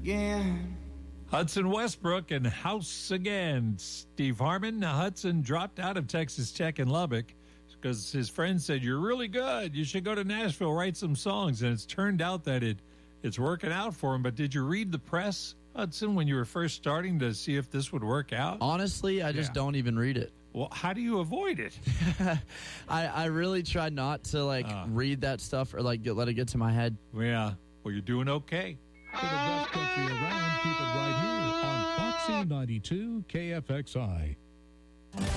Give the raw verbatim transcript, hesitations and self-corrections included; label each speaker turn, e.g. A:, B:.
A: again.
B: Hudson Westbrook and House Again. Steve Harmon. Now, Hudson dropped out of Texas Tech in Lubbock because his friend said, "You're really good. You should go to Nashville, write some songs." And it's turned out that it it's working out for him. But did you read the press, Hudson, when you were first starting to see if this would work out?
C: Honestly, I just
B: Yeah.
C: don't even read it.
B: Well, how do you avoid it?
C: I, I really try not to like
B: Uh.
C: read that stuff or like get, let it get to my head.
B: Yeah. Well, you're doing okay.
D: For the best country around, keep it right here on Foxy ninety-two K F X I.